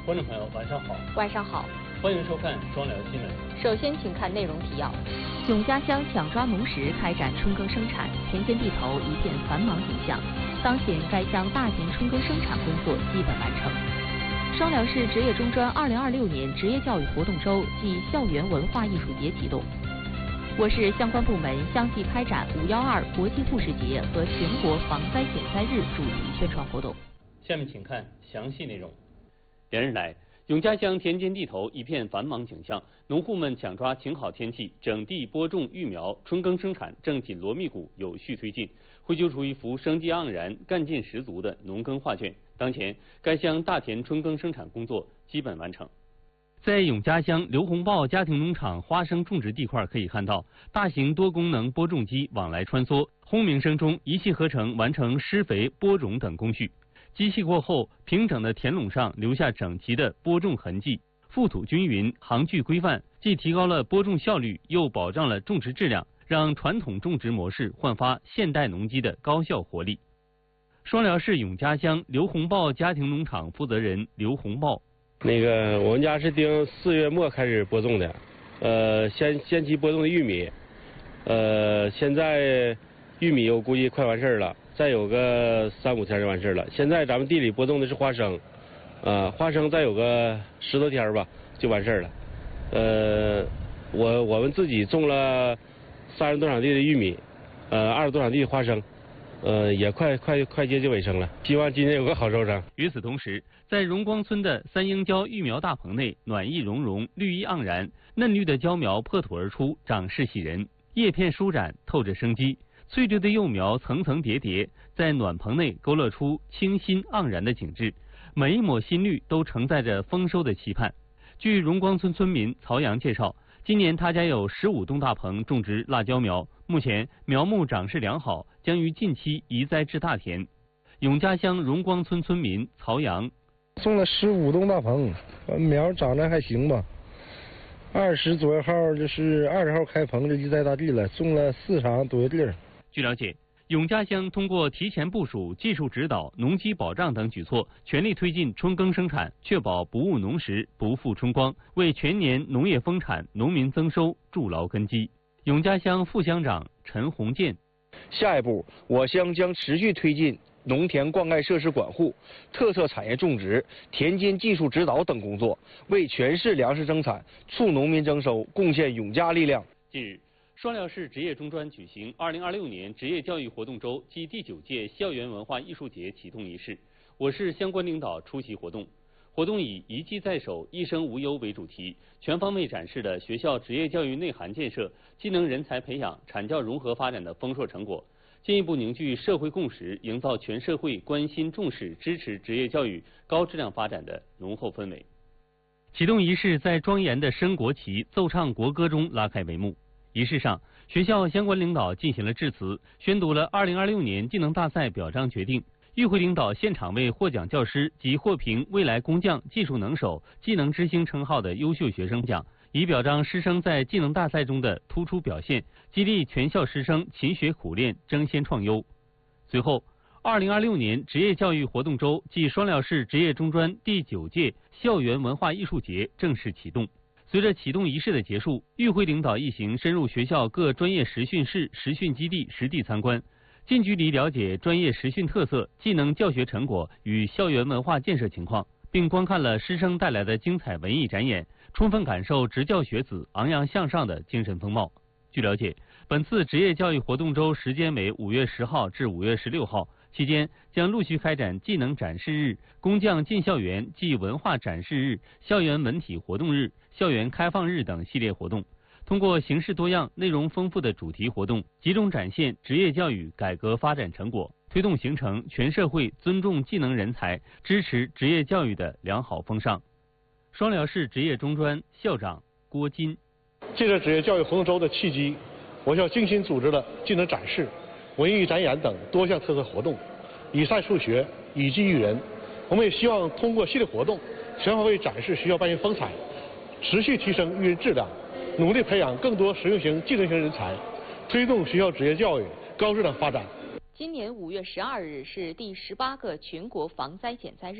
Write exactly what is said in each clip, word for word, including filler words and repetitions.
观众朋友，晚上好。 晚上好， 欢迎收看双聊新闻。 首先，请看内容提要： 永嘉乡抢抓农时开展春耕生产，田间地头一片繁忙景象。当前该乡大型春耕生产工作基本完成。双辽市职业中专二零二六年职业教育活动周暨校园文化艺术节启动。我市相关部门相继开展五幺二国际护士节和全国防灾减灾日主题宣传活动。 下面请看详细内容。连日来，永嘉乡田间地头一片繁忙景象，农户们抢抓晴好天气，整地播种育苗，春耕生产正紧锣密鼓，有序推进，绘就出一幅生机盎然、干劲十足的农耕画卷。当前，该乡大田春耕生产工作基本完成。在永嘉乡刘洪豹家庭农场花生种植地块可以看到，大型多功能播种机往来穿梭，轰鸣声中一气呵成完成施肥、播种等工序。机器过后，平整的田垄上留下整齐的播种痕迹，覆土均匀，行距规范，既提高了播种效率，又保障了种植质量，让传统种植模式焕发现代农机的高效活力。双辽市永嘉乡刘洪豹家庭农场负责人刘洪豹： 那个我们家是定四月末开始播种的，呃，先先期播种的玉米，呃，现在玉米我估计快完事儿了。再有个三五天就完事了。现在咱们地里播种的是花生，呃，花生再有个十多天吧就完事了。呃，我我们自己种了三十多场地的玉米，呃，二十多场地的花生，呃，也快快快接近尾声了。希望今年有个好收成。 与此同时，在荣光村的三英椒育苗大棚内，暖意融融，绿意盎然，嫩绿的椒苗破土而出，长势喜人，叶片舒展，透着生机。翠绿的幼苗层层叠叠，在暖棚内勾勒出清新盎然的景致，每一抹新绿都承载着丰收的期盼。据荣光村村民曹阳介绍，今年他家有十五栋大棚种植辣椒苗，目前苗木长势良好，将于近期移栽至大田。永嘉乡荣光村村民曹阳： 种了十五栋大棚，苗长得还行吧。二十左右号就是二十号开棚就移栽大地了，种了四场多地儿。 据了解，永嘉乡通过提前部署、技术指导、农机保障等举措，全力推进春耕生产，确保不误农时、不负春光，为全年农业丰产、农民增收筑牢根基。永嘉乡副乡长陈洪建： 下一步，我乡将持续推进农田灌溉设施管护、特色产业种植、田间技术指导等工作，为全市粮食生产、促农民增收贡献永嘉力量。 近日，双辽市职业中专举行二零二六年职业教育活动周暨第九届校园文化艺术节启动仪式，我市相关领导出席活动。活动以一技在手、一生无忧为主题，全方位展示了学校职业教育内涵建设、技能人才培养、产教融合发展的丰硕成果，进一步凝聚社会共识，营造全社会关心、重视、支持职业教育高质量发展的浓厚氛围。启动仪式在庄严的升国旗、奏唱国歌中拉开帷幕。仪式上，学校相关领导进行了致辞，宣读了二零二六年技能大赛表彰决定。与会领导现场为获奖教师及获评未来工匠、技术能手、技能之星称号的优秀学生奖，以表彰师生在技能大赛中的突出表现，激励全校师生勤学苦练、争先创优。随后，二零二六年职业教育活动周暨双辽市职业中专第九届校园文化艺术节正式启动。随着启动仪式的结束，与会领导一行深入学校各专业实训室、实训基地实地参观，近距离了解专业实训特色、技能教学成果与校园文化建设情况，并观看了师生带来的精彩文艺展演，充分感受职教学子昂扬向上的精神风貌。据了解，本次职业教育活动周时间为五月十号至五月十六号，期间将陆续开展技能展示日、工匠进校园暨文化展示日、校园文体活动日、校园开放日等系列活动，通过形式多样、内容丰富的主题活动，集中展现职业教育改革发展成果，推动形成全社会尊重技能人才、支持职业教育的良好风尚。双辽市职业中专校长郭金： 借着职业教育活动周的契机，我校精心组织了技能展示、文艺展演等多项特色活动，以赛数学，以技育人。我们也希望通过系列活动，全方位展示学校办学风采，持续提升育人质量，努力培养更多实用型、技能型人才，推动学校职业教育高质量发展。 今年五月十二日是第十八个全国防灾减灾日。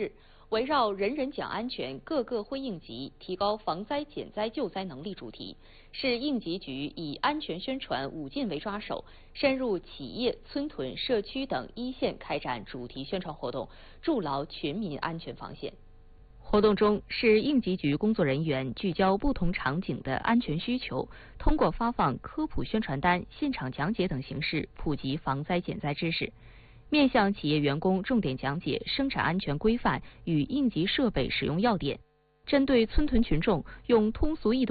围绕“人人讲安全，个个会应急，提高防灾减灾救灾能力”主题，市应急局以安全宣传五件为抓手，深入企业、村屯、社区等一线开展主题宣传活动，筑牢全民安全防线。 活动中，市应急局工作人员聚焦不同场景的安全需求，通过发放科普宣传单、现场讲解等形式普及防灾减灾知识。面向企业员工重点讲解生产安全规范与应急设备使用要点，针对村屯群众用通俗易懂